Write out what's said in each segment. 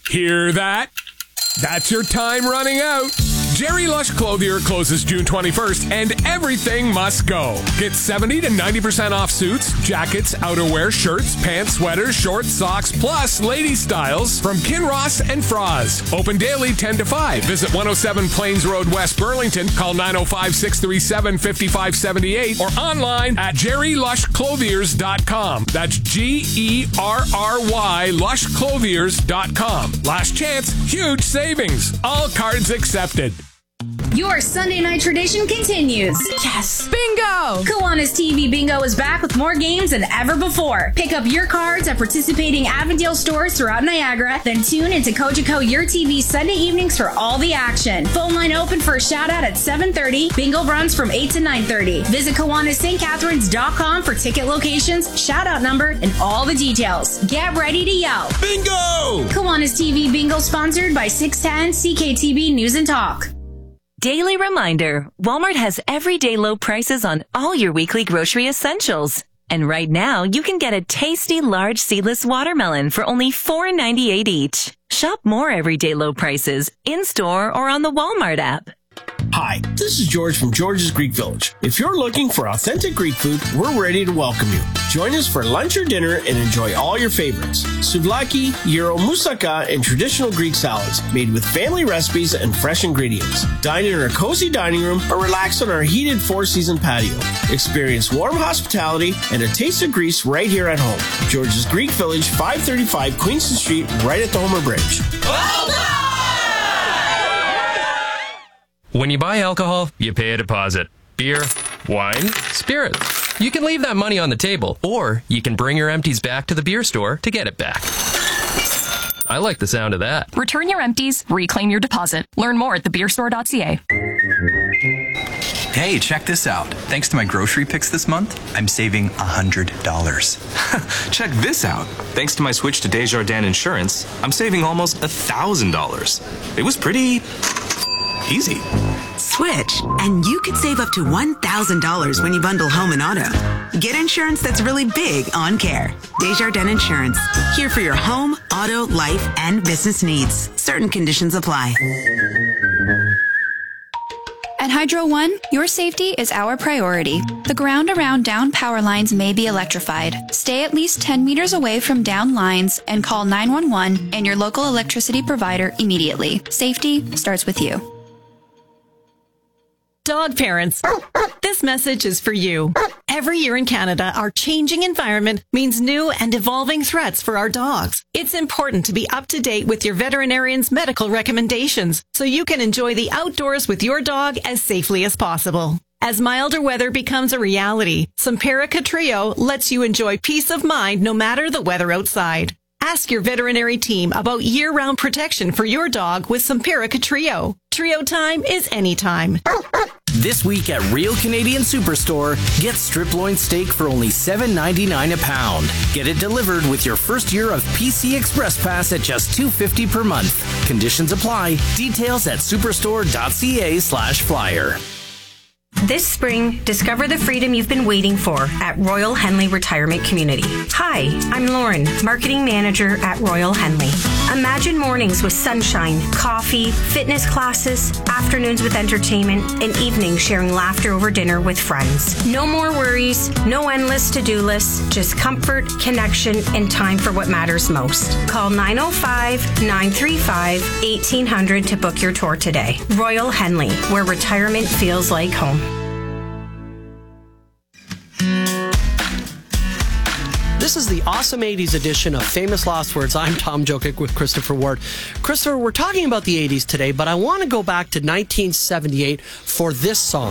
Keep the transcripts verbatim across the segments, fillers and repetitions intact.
Hear that? That's your time running out. Jerry Lush Clothier closes June twenty-first, and everything must go. Get seventy to ninety percent off suits, jackets, outerwear, shirts, pants, sweaters, shorts, socks, plus lady styles from Kinross and Froz. Open daily ten to five. Visit one oh seven Plains Road, West Burlington. Call nine oh five, six three seven, five five seven eight or online at jerry lush clothiers dot com. That's G E R R Y lush clothiers dot com. Last chance, huge savings. All cards accepted. Your Sunday night tradition continues. Yes! Bingo! Kiwanis T V Bingo is back with more games than ever before. Pick up your cards at participating Avondale stores throughout Niagara, then tune into Cogeco Your T V Sunday evenings for all the action. Phone line open for a shout out at seven thirty. Bingo runs from eight to nine thirty. Visit Kiwanis St Catharines dot com for ticket locations, shout out number, and all the details. Get ready to yell. Bingo! Kiwanis T V Bingo sponsored by six ten C K T B News and Talk. Daily reminder, Walmart has everyday low prices on all your weekly grocery essentials. And right now, you can get a tasty large seedless watermelon for only four ninety-eight each. Shop more everyday low prices in-store or on the Walmart app. Hi, this is George from George's Greek Village. If you're looking for authentic Greek food, we're ready to welcome you. Join us for lunch or dinner and enjoy all your favorites. Souvlaki, gyro, moussaka, and traditional Greek salads made with family recipes and fresh ingredients. Dine in our cozy dining room or relax on our heated four-season patio. Experience warm hospitality and a taste of Greece right here at home. George's Greek Village, five thirty-five Queenston Street, right at the Homer Bridge. Well done! When you buy alcohol, you pay a deposit. Beer, wine, spirits. You can leave that money on the table, or you can bring your empties back to the beer store to get it back. I like the sound of that. Return your empties, reclaim your deposit. Learn more at the beer store dot c a. Hey, check this out. Thanks to my grocery picks this month, I'm saving one hundred dollars. Check this out. Thanks to my switch to Desjardins Insurance, I'm saving almost one thousand dollars. It was pretty easy. Switch, and you could save up to one thousand dollars when you bundle home and auto. Get insurance that's really big on care. Desjardins Insurance. Here for your home, auto, life, and business needs. Certain conditions apply. At Hydro One, your safety is our priority. The ground around down power lines may be electrified. Stay at least ten meters away from down lines and call nine one one and your local electricity provider immediately. Safety starts with you. Dog parents, this message is for you. Every year in Canada, our changing environment means new and evolving threats for our dogs. It's important to be up to date with your veterinarian's medical recommendations so you can enjoy the outdoors with your dog as safely as possible. As milder weather becomes a reality, Simparica Trio lets you enjoy peace of mind no matter the weather outside. Ask your veterinary team about year-round protection for your dog with Simparica Trio. Trio time is anytime. This week at Real Canadian Superstore, get strip loin steak for only seven ninety-nine a pound. Get it delivered with your first year of P C Express Pass at just two fifty per month. Conditions apply. Details at superstore dot c a slash flyer. This spring, discover the freedom you've been waiting for at Royal Henley Retirement Community. Hi, I'm Lauren, Marketing Manager at Royal Henley. Imagine mornings with sunshine, coffee, fitness classes, afternoons with entertainment, and evenings sharing laughter over dinner with friends. No more worries, no endless to-do lists, just comfort, connection, and time for what matters most. Call nine oh five, nine three five, eighteen hundred to book your tour today. Royal Henley, where retirement feels like home. This is the Awesome eighties edition of Famous Lost Words. I'm Tom Jokic with Christopher Ward. Christopher, we're talking about the eighties today, but I want to go back to nineteen seventy-eight for this song.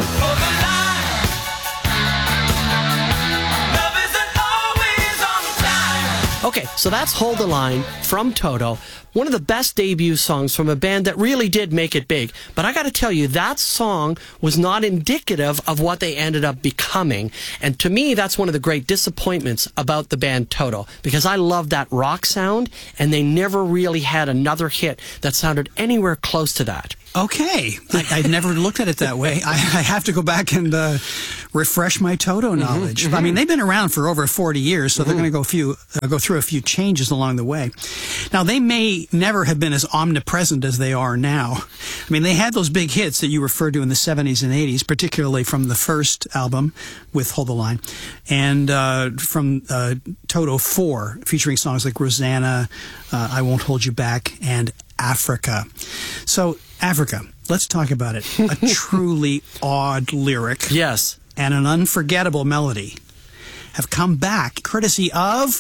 Okay, so that's Hold the Line from Toto. One of the best debut songs from a band that really did make it big. But I got to tell you, that song was not indicative of what they ended up becoming. And to me, that's one of the great disappointments about the band Toto. Because I love that rock sound, and they never really had another hit that sounded anywhere close to that. Okay. I, I'd never looked at it that way. I, I have to go back and uh, refresh my Toto knowledge. Mm-hmm, mm-hmm. I mean, they've been around for over forty years, so mm-hmm. they're going to go few uh, go through a few changes along the way. Now, they may never have been as omnipresent as they are now. I mean, they had those big hits that you referred to in the seventies and eighties, particularly from the first album with Hold the Line, and uh, from uh, Toto four, featuring songs like Rosanna, uh, I Won't Hold You Back, and Africa. So, Africa, let's talk about it. A truly odd lyric. Yes. And an unforgettable melody have come back courtesy of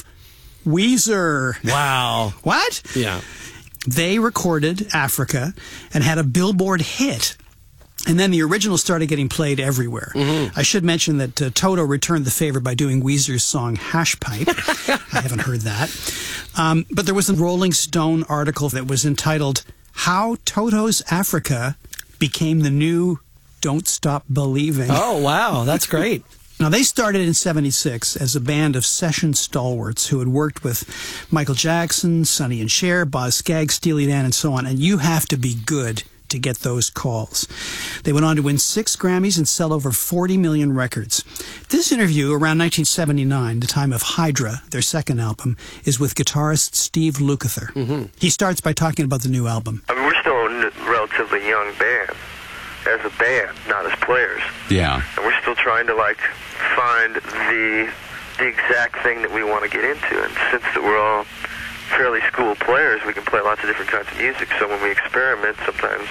Weezer. Wow. What? Yeah. They recorded Africa and had a Billboard hit. And then the original started getting played everywhere. Mm-hmm. I should mention that uh, Toto returned the favor by doing Weezer's song Hash Pipe. I haven't heard that. Um, but there was a Rolling Stone article that was entitled How Toto's Africa Became the New Don't Stop Believing. Oh, wow. That's great. Now, they started in seventy-six as a band of session stalwarts who had worked with Michael Jackson, Sonny and Cher, Boz Scaggs, Steely Dan, and so on. And you have to be good to get those calls. They went on to win six Grammys and sell over forty million records. This interview, around nineteen seventy-nine, the time of Hydra, their second album, is with guitarist Steve Lukather. Mm-hmm. He starts by talking about the new album. I mean, we're still a relatively young band, as a band, not as players. Yeah. And we're still trying to, like, find the the exact thing that we want to get into. And since that we're all fairly school players, we can play lots of different kinds of music. So when we experiment, sometimes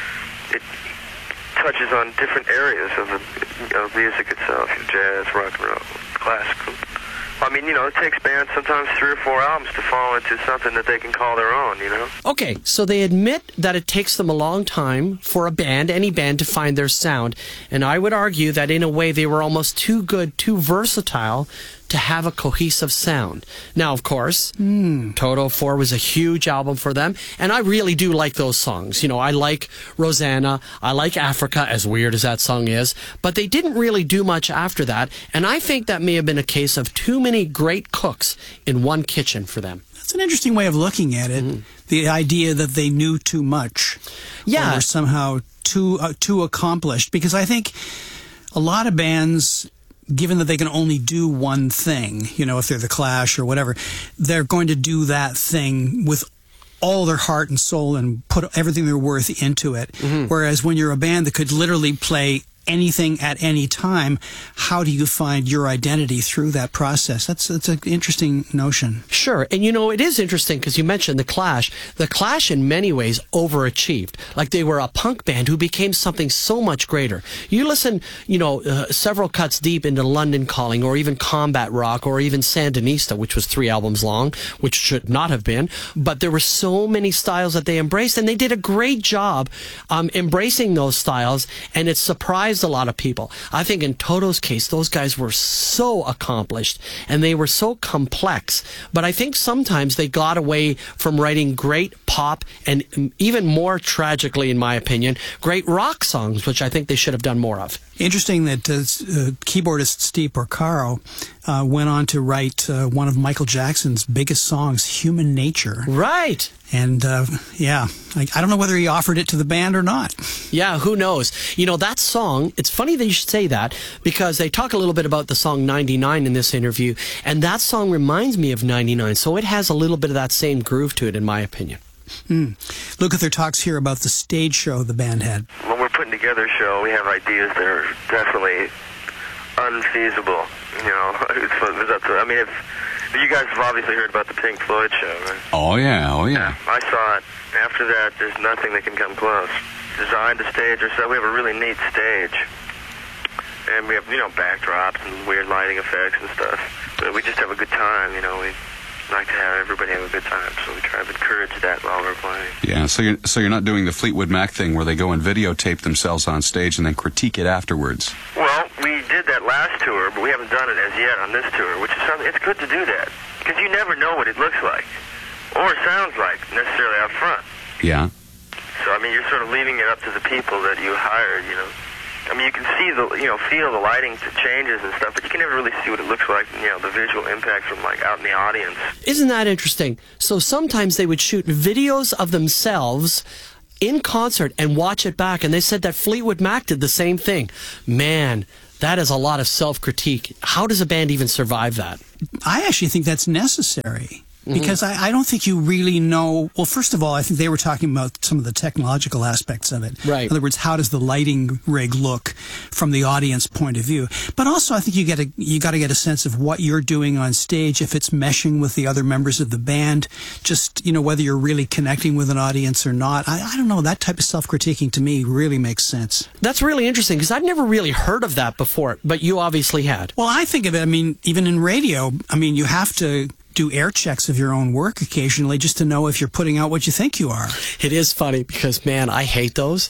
it touches on different areas of the of music itself, you know, jazz, rock and roll, classical. I mean, you know, it takes bands sometimes three or four albums to fall into something that they can call their own, you know? Okay, so they admit that it takes them a long time for a band, any band, to find their sound. And I would argue that in a way they were almost too good, too versatile to have a cohesive sound. Now, of course, mm. Toto four was a huge album for them, and I really do like those songs. You know, I like Rosanna, I like Africa, as weird as that song is, but they didn't really do much after that, and I think that may have been a case of too many great cooks in one kitchen for them. That's an interesting way of looking at it, mm. the idea that they knew too much. Yeah. Or were somehow too, uh, too accomplished, because I think a lot of bands, given that they can only do one thing, you know, if they're the Clash or whatever, they're going to do that thing with all their heart and soul and put everything they're worth into it. Mm-hmm. Whereas when you're a band that could literally play anything at any time, how do you find your identity through that process? That's that's an interesting notion. Sure. And, you know, it is interesting because you mentioned The Clash. The Clash, in many ways, overachieved. Like, they were a punk band who became something so much greater. You listen, you know, uh, several cuts deep into London Calling, or even Combat Rock, or even Sandinista, which was three albums long, which should not have been. But there were so many styles that they embraced, and they did a great job um, embracing those styles, and it surprised a lot of people. I think in Toto's case, those guys were so accomplished and they were so complex, but I think sometimes they got away from writing great pop and, even more tragically, in my opinion, great rock songs, which I think they should have done more of. Interesting that uh, uh, keyboardist Steve Porcaro uh, went on to write uh, one of Michael Jackson's biggest songs, Human Nature. Right. And, uh, yeah, I, I don't know whether he offered it to the band or not. Yeah, who knows? You know, that song, it's funny that you should say that, because they talk a little bit about the song ninety-nine in this interview, and that song reminds me of ninety-nine, so it has a little bit of that same groove to it, in my opinion. Mm. Lukather talks here about the stage show the band had. When we're putting together a show, we have ideas that are definitely unfeasible. You know, I mean, if you guys have obviously heard about the Pink Floyd show, right? Oh yeah, oh yeah. I saw it. After that, there's nothing that can come close. Designed a stage ourselves. We have a really neat stage, and we have, you know, backdrops and weird lighting effects and stuff. But we just have a good time. You know, we like to have everybody have a good time, so we try to encourage that while we're playing. Yeah, so you're, so you're not doing the Fleetwood Mac thing where they go and videotape themselves on stage and then critique it afterwards. Well, we did that last tour, but we haven't done it as yet on this tour, which is something, it's good to do that, because you never know what it looks like, or sounds like, necessarily out front. Yeah. So, I mean, you're sort of leaving it up to the people that you hired, you know. I mean, you can see the, you know, feel the lighting changes and stuff, but you can never really see what it looks like, you know, the visual impact from, like, out in the audience. Isn't that interesting? So sometimes they would shoot videos of themselves in concert and watch it back. And they said that Fleetwood Mac did the same thing. Man, that is a lot of self-critique. How does a band even survive that? I actually think that's necessary. Because mm-hmm. I, I don't think you really know. Well, first of all, I think they were talking about some of the technological aspects of it. Right. In other words, how does the lighting rig look from the audience point of view? But also, I think you get a you got to get a sense of what you're doing on stage, if it's meshing with the other members of the band. Just you know whether you're really connecting with an audience or not. I, I don't know. That type of self-critiquing to me really makes sense. That's really interesting because I've never really heard of that before. But you obviously had. Well, I think of it. I mean, even in radio, I mean, you have to do air checks of your own work occasionally just to know if you're putting out what you think you are. It is funny because, man, I hate those.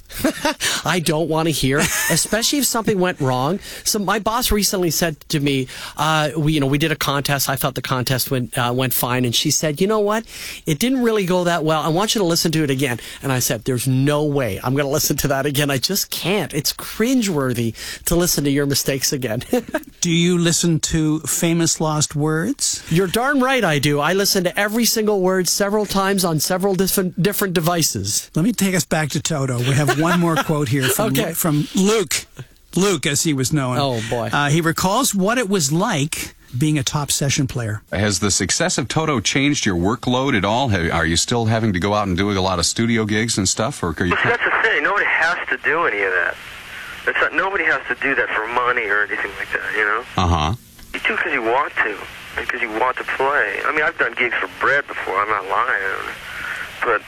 I don't want to hear, especially if something went wrong. So my boss recently said to me, uh, we, you know, we did a contest. I thought the contest went, uh, went fine. And she said, you know what? It didn't really go that well. I want you to listen to it again. And I said, there's no way I'm going to listen to that again. I just can't. It's cringeworthy to listen to your mistakes again. Do you listen to Famous Lost Words? You're darn right. I do. I listen to every single word several times on several different different devices. Let me take us back to Toto. We have one more quote here from, okay. from Luke. Luke, as he was known. Oh, boy. Uh, he recalls what it was like being a top session player. Has the success of Toto changed your workload at all? Have, are you still having to go out and doing a lot of studio gigs and stuff? Or are you... Well, see, that's the thing. Nobody has to do any of that. It's not, nobody has to do that for money or anything like that, you know? Uh-huh. You do because you want to. Because you want to play. I mean, I've done gigs for bread before. I'm not lying. But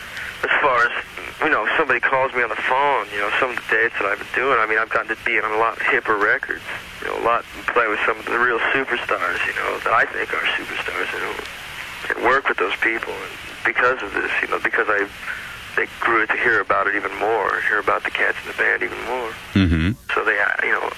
as far as, you know, if somebody calls me on the phone, you know, some of the dates that I've been doing, I mean, I've gotten to be on a lot hipper records. You know, a lot, play with some of the real superstars, you know, that I think are superstars, you know, and work with those people. And because of this, you know, because I, they grew to hear about it even more, hear about the cats in the band even more. Mm-hmm. So they, you know,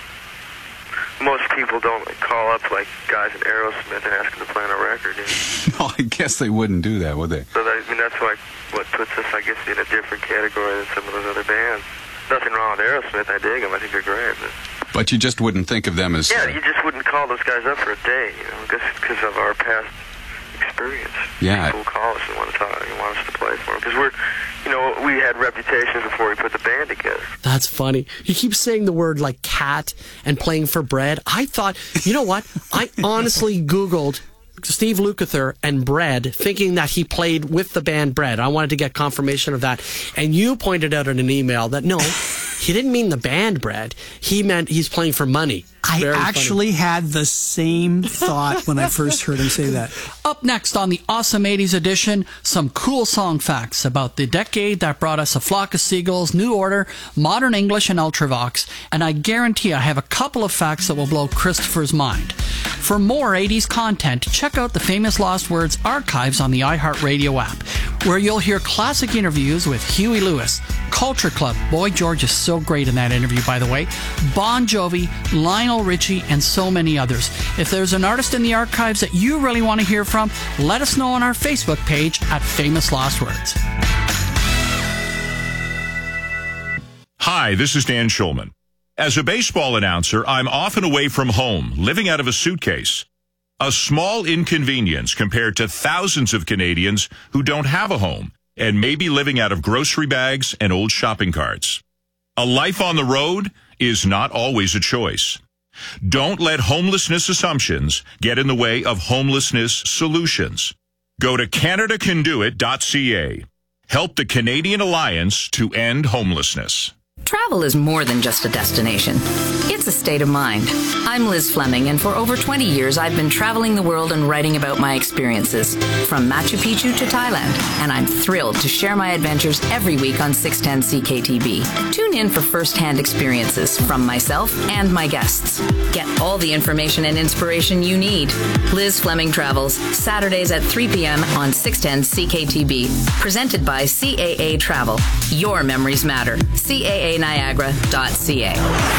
most people don't call up like guys in Aerosmith and ask them to play on a record. You know? No, I guess they wouldn't do that, would they? So that, I mean, that's like what puts us, I guess, in a different category than some of those other bands. Nothing wrong with Aerosmith. I dig them. I think they're great. But, but you just wouldn't think of them as... Yeah, you just wouldn't call those guys up for a day, you know, just because of our past experience. Yeah. People call us and want to talk and want us to play for them. Because we're, you know, we had reputations before we put the band together. That's funny. You keep saying the word like cat and playing for bread. I thought, you know what? I honestly Googled Steve Lukather and Bread, thinking that he played with the band Bread. I wanted to get confirmation of that. And you pointed out in an email that no, he didn't mean the band Bread. He meant he's playing for money. I Very actually funny. had the same thought when I first heard him say that. Up next on the Awesome eighties edition, some cool song facts about the decade that brought us A Flock of Seagulls, New Order, Modern English, and Ultravox. And I guarantee I have a couple of facts that will blow Christopher's mind. For more eighties content, check out the Famous Lost Words archives on the iHeartRadio app, where you'll hear classic interviews with Huey Lewis, Culture Club, Boy George is so great in that interview, by the way, Bon Jovi, Lionel Richie, and so many others. If there's an artist in the archives that you really want to hear from, let us know on our Facebook page at Famous Lost Words. Hi, this is Dan Schulman. As a baseball announcer, I'm often away from home, living out of a suitcase. A small inconvenience compared to thousands of Canadians who don't have a home and may be living out of grocery bags and old shopping carts. A life on the road is not always a choice. Don't let homelessness assumptions get in the way of homelessness solutions. Go to Canada Can Do It dot C A. Help the Canadian Alliance to end homelessness. Travel is more than just a destination. It's a state of mind. I'm Liz Fleming, and for over twenty years, I've been traveling the world and writing about my experiences, from Machu Picchu to Thailand, and I'm thrilled to share my adventures every week on six ten C K T B. Tune in for first-hand experiences from myself and my guests. Get all the information and inspiration you need. Liz Fleming Travels, Saturdays at three p.m. on six ten C K T B, presented by C A A Travel. Your memories matter. C A A Niagara dot C A.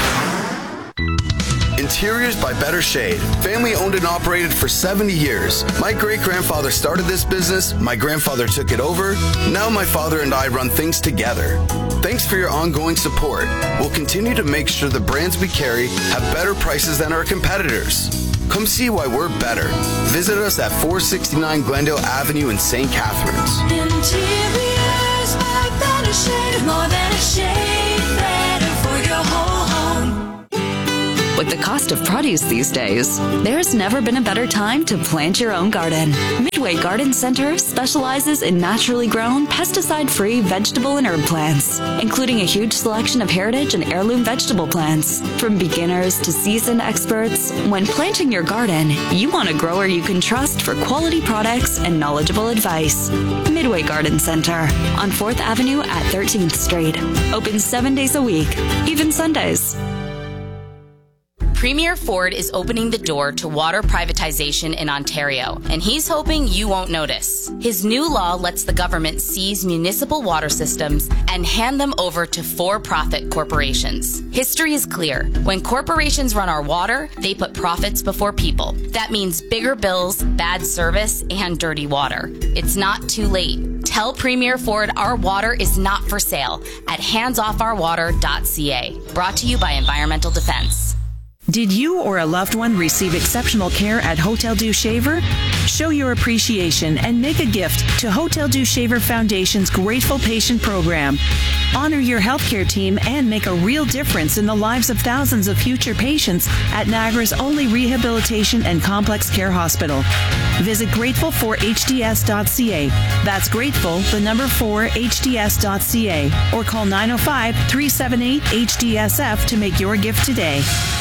Interiors by Better Shade. Family owned and operated for seventy years. My great-grandfather started this business, my grandfather took it over, now my father and I run things together. Thanks for your ongoing support. We'll continue to make sure the brands we carry have better prices than our competitors. Come see why we're better. Visit us at four sixty-nine Glendale Avenue in Saint Catharines. Interiors by Better than a shade, more than a shade, better for your whole home. With the cost of produce these days, there's never been a better time to plant your own garden. Midway Garden Center specializes in naturally grown, pesticide-free vegetable and herb plants, including a huge selection of heritage and heirloom vegetable plants. From beginners to seasoned experts, when planting your garden, you want a grower you can trust for quality products and knowledgeable advice. Midway Garden Center on fourth Avenue at thirteenth Street. Open seven days a week, even Sundays. Premier Ford is opening the door to water privatization in Ontario, and he's hoping you won't notice. His new law lets the government seize municipal water systems and hand them over to for-profit corporations. History is clear. When corporations run our water, they put profits before people. That means bigger bills, bad service, and dirty water. It's not too late. Tell Premier Ford our water is not for sale at hands off our water dot c a. Brought to you by Environmental Defense. Did you or a loved one receive exceptional care at Hotel Dieu Shaver? Show your appreciation and make a gift to Hotel Dieu Shaver Foundation's Grateful Patient Program. Honor your healthcare team and make a real difference in the lives of thousands of future patients at Niagara's only rehabilitation and complex care hospital. Visit grateful for h d s dot c a. That's grateful, the number four, h d s dot c a. Or call nine oh five, three seven eight, H D S F to make your gift today.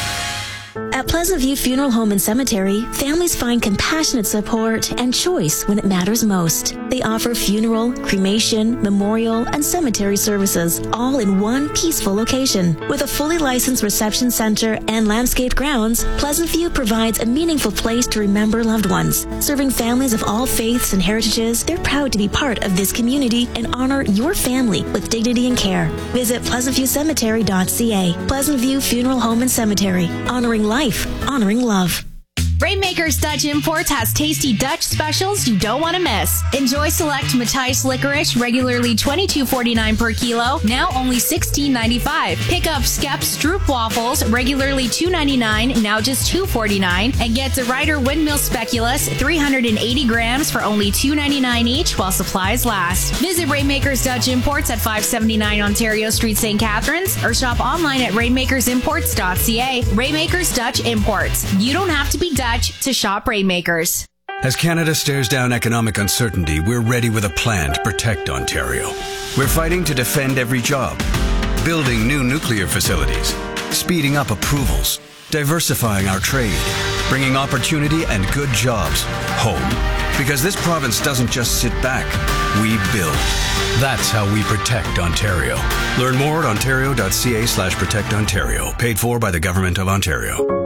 At Pleasant View Funeral Home and Cemetery, families find compassionate support and choice when it matters most. They offer funeral, cremation, memorial, and cemetery services, all in one peaceful location. With a fully licensed reception center and landscaped grounds, Pleasant View provides a meaningful place to remember loved ones. Serving families of all faiths and heritages, they're proud to be part of this community and honor your family with dignity and care. Visit pleasant view cemetery dot c a. Pleasant View Funeral Home and Cemetery, honoring life, honoring love. Rainmakers Dutch Imports has tasty Dutch specials you don't want to miss. Enjoy select Matthijs licorice, regularly twenty-two forty-nine per kilo, now only sixteen ninety-five. Pick up Skep Stroop waffles, regularly two ninety-nine, now just two forty-nine, and get the Ryder Windmill Speculoos, three hundred eighty grams for only two ninety-nine each while supplies last. Visit Rainmakers Dutch Imports at five seventy-nine Ontario Street, Saint Catharines, or shop online at rainmakers imports dot c a. Rainmakers Dutch Imports. You don't have to be Dutch to shop Rainmakers. As Canada stares down economic uncertainty, we're ready with a plan to protect Ontario. We're fighting to defend every job, building new nuclear facilities, speeding up approvals, diversifying our trade, bringing opportunity and good jobs home. Because this province doesn't just sit back, we build. That's how we protect Ontario. Learn more at ontario dot c a slash protect Ontario. Paid for by the Government of Ontario.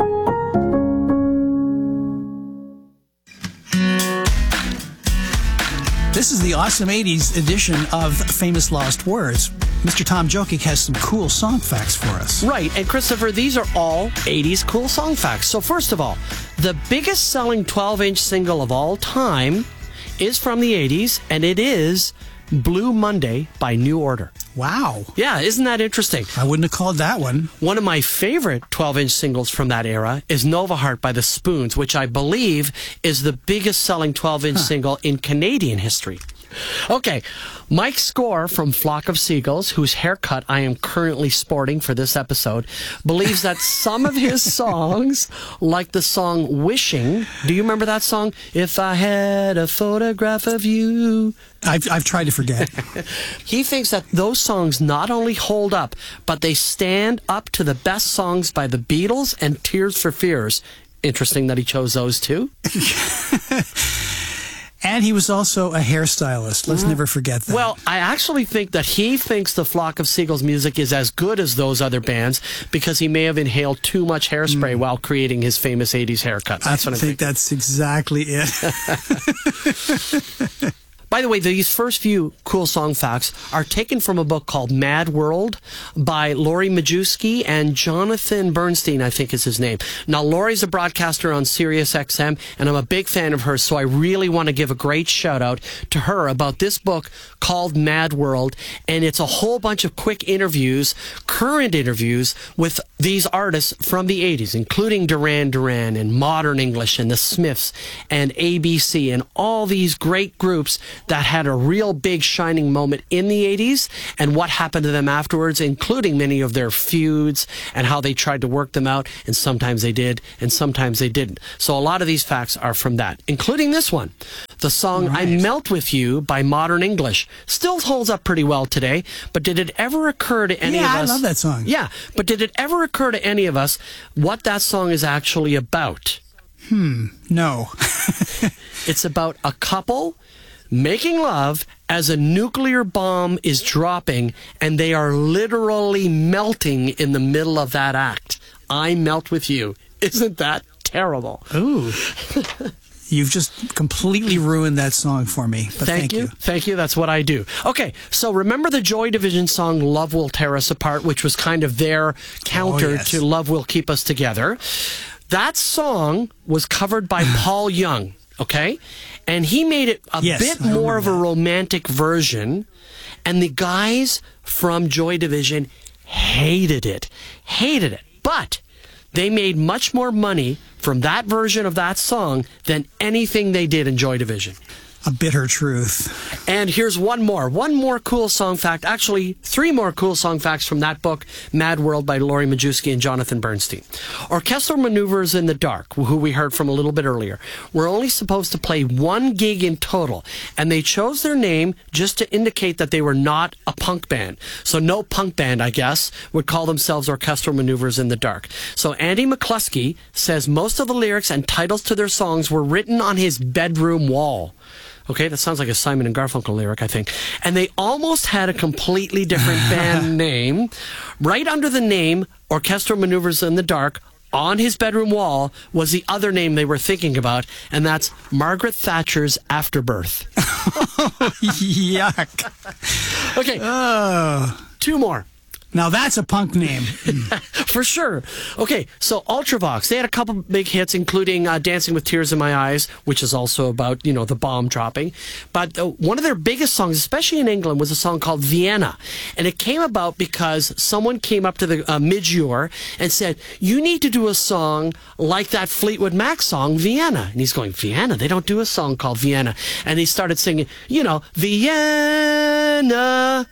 This is the Awesome eighties edition of Famous Lost Words. Mister Tom Jokic has some cool song facts for us. Right, and Christopher, these are all eighties cool song facts. So first of all, the biggest selling twelve-inch single of all time is from the eighties, and it is Blue Monday by New Order. Wow. Yeah, isn't that interesting? I wouldn't have called that one. One of my favorite twelve-inch singles from that era is Nova Heart by the Spoons, which I believe is the biggest selling twelve-inch huh. single in Canadian history. Okay, Mike Score from Flock of Seagulls, whose haircut I am currently sporting for this episode, believes that some of his songs, like the song Wishing, do you remember that song? If I had a photograph of you. I've, I've tried to forget. He thinks that those songs not only hold up, but they stand up to the best songs by the Beatles and Tears for Fears. Interesting that he chose those two. And he was also a hairstylist. Let's mm-hmm. never forget that. Well, I actually think that he thinks the Flock of Seagulls music is as good as those other bands because he may have inhaled too much hairspray mm. while creating his famous eighties haircut. That's I what I think. That's exactly it. By the way, these first few cool song facts are taken from a book called Mad World by Laurie Majewski and Jonathan Bernstein, I think is his name. Now, Laurie's a broadcaster on Sirius X M, and I'm a big fan of hers, so I really want to give a great shout out to her about this book called Mad World, and it's a whole bunch of quick interviews, current interviews with these artists from the eighties, including Duran Duran and Modern English and the Smiths and A B C and all these great groups that that had a real big shining moment in the eighties and what happened to them afterwards, including many of their feuds and how they tried to work them out, and sometimes they did and sometimes they didn't. So a lot of these facts are from that, including this one. The song right. I Melt With You by Modern English still holds up pretty well today, but did it ever occur to any yeah, of us... I love that song. Yeah, but did it ever occur to any of us what that song is actually about? Hmm, no. It's about a couple making love as a nuclear bomb is dropping, and they are literally melting in the middle of that act. I Melt With You. Isn't that terrible? Ooh. You've just completely ruined that song for me. But thank, thank you. you. Thank you. That's what I do. Okay, so remember the Joy Division song Love Will Tear Us Apart, which was kind of their counter oh, yes. to Love Will Keep Us Together. That song was covered by Paul Young, okay? And he made it a yes, bit I more of a that. romantic version. And the guys from Joy Division hated it. Hated it. But they made much more money from that version of that song than anything they did in Joy Division. A bitter truth. And here's one more. One more cool song fact. Actually, three more cool song facts from that book, Mad World by Laurie Majewski and Jonathan Bernstein. Orchestral Maneuvers in the Dark, who we heard from a little bit earlier, were only supposed to play one gig in total. And they chose their name just to indicate that they were not a punk band. So no punk band, I guess, would call themselves Orchestral Maneuvers in the Dark. So Andy McCluskey says most of the lyrics and titles to their songs were written on his bedroom wall. Okay, that sounds like a Simon and Garfunkel lyric, I think. And they almost had a completely different band name. Right under the name Orchestral Maneuvers in the Dark, on his bedroom wall, was the other name they were thinking about, and that's Margaret Thatcher's Afterbirth. Yuck. Okay, oh. two more. Now that's a punk name. For sure. Okay, so Ultravox, they had a couple big hits, including uh, Dancing with Tears in My Eyes, which is also about, you know, the bomb dropping. But uh, one of their biggest songs, especially in England, was a song called Vienna. And it came about because someone came up to the uh, Midge-Ure and said, you need to do a song like that Fleetwood Mac song, Vienna. And he's going, Vienna? They don't do a song called Vienna. And he started singing, you know, Vienna.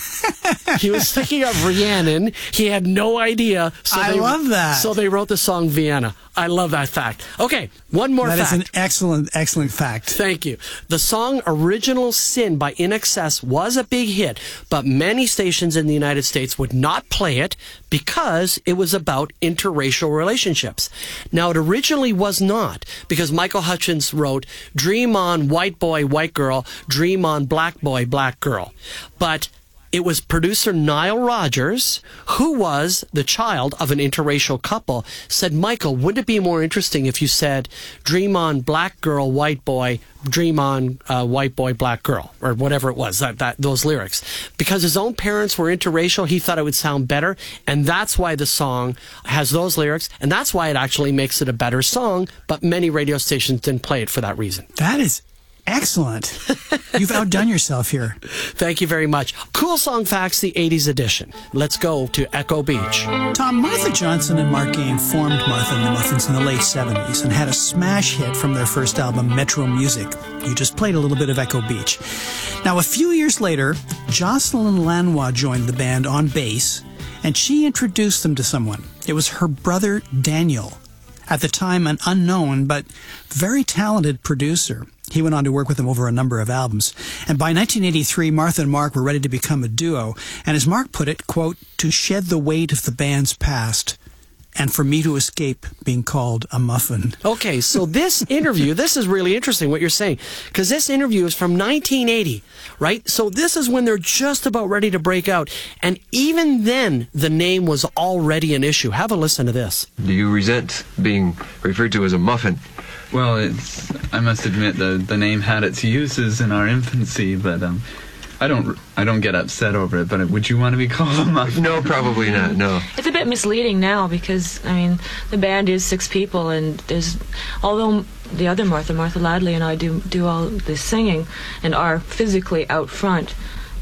He was thinking of Rhiannon. He had no idea. So I they, love that. So they wrote the song Vienna. I love that fact. Okay, one more that fact. That is an excellent, excellent fact. Thank you. The song Original Sin by I N X S was a big hit, but many stations in the United States would not play it because it was about interracial relationships. Now, it originally was not, because Michael Hutchence wrote, Dream on, white boy, white girl, dream on, black boy, black girl. But it was producer Nile Rodgers, who was the child of an interracial couple, said, Michael, wouldn't it be more interesting if you said, dream on black girl, white boy, dream on uh, white boy, black girl, or whatever it was, that, that those lyrics. Because his own parents were interracial, he thought it would sound better, and that's why the song has those lyrics, and that's why it actually makes it a better song, but many radio stations didn't play it for that reason. That is excellent. You've outdone yourself here. Thank you very much. Cool Song Facts, the eighties edition. Let's go to Echo Beach. Tom, Martha Johnson and Mark Game formed Martha and the Muffins in the late seventies and had a smash hit from their first album, Metro Music. You just played a little bit of Echo Beach. Now, a few years later, Jocelyn Lanois joined the band on bass, and she introduced them to someone. It was her brother, Daniel. At the time, an unknown but very talented producer. He went on to work with them over a number of albums. And by nineteen eighty-three, Martha and Mark were ready to become a duo. And as Mark put it, quote, to shed the weight of the band's past and for me to escape being called a muffin. Okay, so this interview, this is really interesting what you're saying, because this interview is from nineteen eighty, right? So this is when they're just about ready to break out. And even then, the name was already an issue. Have a listen to this. Do you resent being referred to as a muffin? Well, it's, I must admit the the name had its uses in our infancy, but um, I don't I don't get upset over it. But would you want to be called a muffin? No, probably not. No. It's a bit misleading now because I mean the band is six people, and there's although the other Martha, Martha Ladley, and I do do all the singing and are physically out front.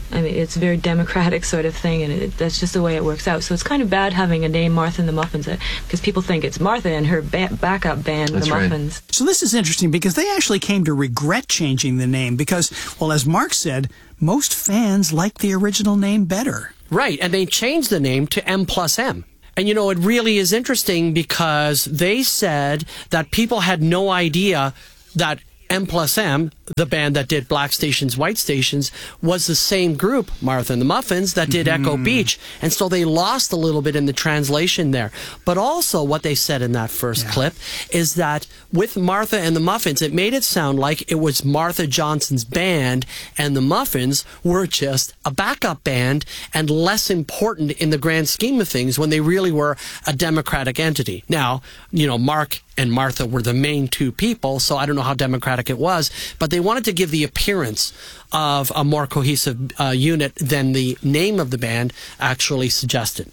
I mean, it's a very democratic sort of thing, and it, that's just the way it works out. So it's kind of bad having a name, Martha and the Muffins, because people think it's Martha and her ba- backup band, That's the right. Muffins. So this is interesting because they actually came to regret changing the name because, well, as Mark said, most fans liked the original name better. Right, and they changed the name to M plus M. And, you know, it really is interesting because they said that people had no idea that M plus M, the band that did Black Stations, White Stations, was the same group, Martha and the Muffins, that did Mm-hmm. Echo Beach. And so they lost a little bit in the translation there. But also what they said in that first Yeah. clip is that with Martha and the Muffins, it made it sound like it was Martha Johnson's band and the Muffins were just a backup band and less important in the grand scheme of things when they really were a democratic entity. Now, you know, Mark and Martha were the main two people, so I don't know how democratic it was, but they wanted to give the appearance of a more cohesive uh, unit than the name of the band actually suggested.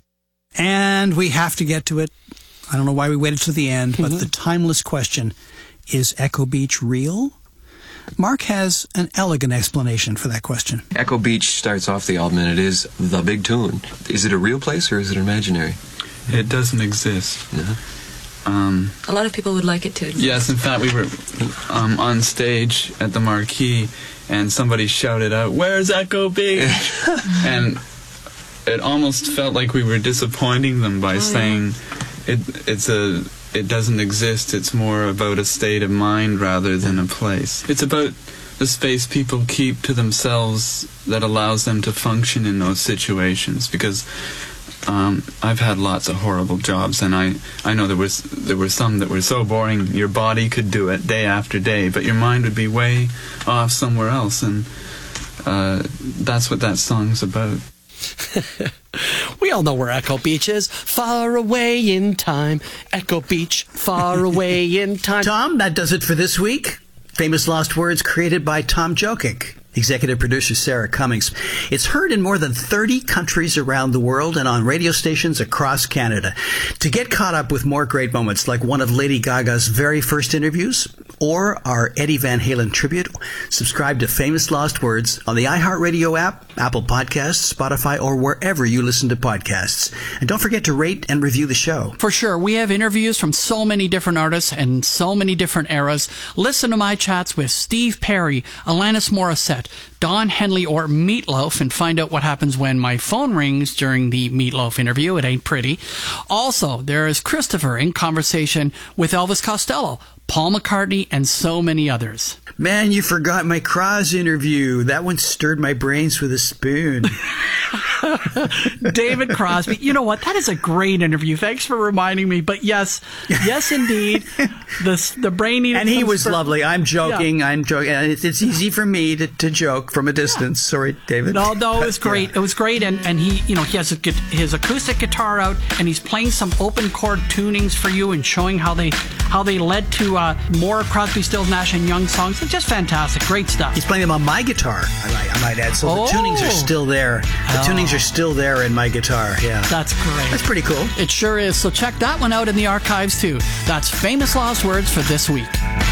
And we have to get to it. I don't know why we waited to the end, but the timeless question, is Echo Beach real? Mark has an elegant explanation for that question. Echo Beach starts off the album and it is the big tune. Is it a real place or is it imaginary? It doesn't exist. Yeah. Um, A lot of people would like it to exist. yes, in fact, we were um, on stage at the Marquee, and somebody shouted out, "Where's Echo Beach?" And it almost felt like we were disappointing them by Oh, saying it, it's a, it doesn't exist. It's more about a state of mind rather than a place. It's about the space people keep to themselves that allows them to function in those situations, because Um, I've had lots of horrible jobs, and I, I know there was there were some that were so boring your body could do it day after day, but your mind would be way off somewhere else, and uh, that's what that song's about. We all know where Echo Beach is. Far away in time. Echo Beach, far away in time. Tom, that does it for this week. Famous Lost Words created by Tom Jokic. Executive producer Sarah Cummings. It's heard in more than thirty countries around the world and on radio stations across Canada. To get caught up with more great moments like one of Lady Gaga's very first interviews or our Eddie Van Halen tribute, subscribe to Famous Lost Words on the iHeartRadio app, Apple Podcasts, Spotify, or wherever you listen to podcasts. And don't forget to rate and review the show. For sure. We have interviews from so many different artists and so many different eras. Listen to my chats with Steve Perry, Alanis Morissette, Don Henley, or Meatloaf, and find out what happens when my phone rings during the Meatloaf interview. It ain't pretty. Also, there is Christopher in conversation with Elvis Costello, Paul McCartney, and so many others. Man, you forgot my Cross interview. That one stirred my brains with a spoon. David Crosby. You know what? That is a great interview. Thanks for reminding me. But yes, yes, indeed. The, the brain eater. And he was lovely. I'm joking. Yeah. I'm joking. And It's, it's easy for me to, to joke from a distance. Sorry, David. No, no, it was But, great. yeah. It was great, and, and he, you know, he has a, gu- his acoustic guitar out, and he's playing some open chord tunings for you, and showing how they how they led to uh, more Crosby, Stills, Nash and Young songs. It's just fantastic, great stuff. He's playing them on my guitar, I might, I might add. So Oh. the tunings are still there. The Oh. tunings are still there in my guitar. Yeah, That's great. that's pretty cool. It sure is. So check that one out in the archives too. That's Famous Lost Words for this week.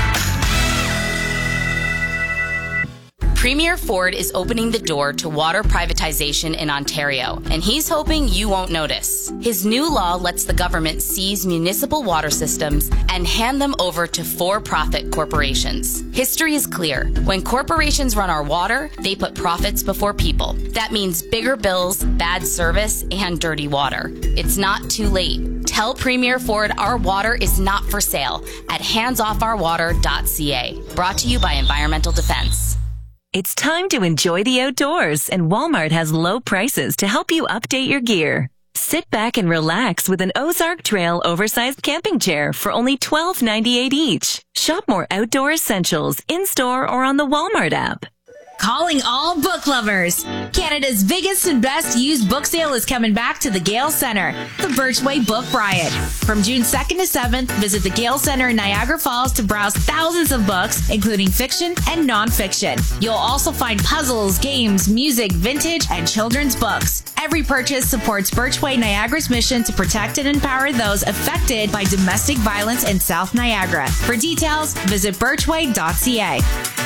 Premier Ford is opening the door to water privatization in Ontario, and he's hoping you won't notice. His new law lets the government seize municipal water systems and hand them over to for-profit corporations. History is clear. When corporations run our water, they put profits before people. That means bigger bills, bad service, and dirty water. It's not too late. Tell Premier Ford our water is not for sale at hands off our water dot c a. Brought to you by Environmental Defense. It's time to enjoy the outdoors, and Walmart has low prices to help you update your gear. Sit back and relax with an Ozark Trail oversized camping chair for only twelve ninety-eight each. Shop more outdoor essentials in-store or on the Walmart app. Calling all book lovers! Canada's biggest and best used book sale is coming back to the Gale Centre, the Birchway Book Riot. From June second to seventh, visit the Gale Centre in Niagara Falls to browse thousands of books, including fiction and non-fiction. You'll also find puzzles, games, music, vintage, and children's books. Every purchase supports Birchway Niagara's mission to protect and empower those affected by domestic violence in South Niagara. For details, visit birchway dot c a.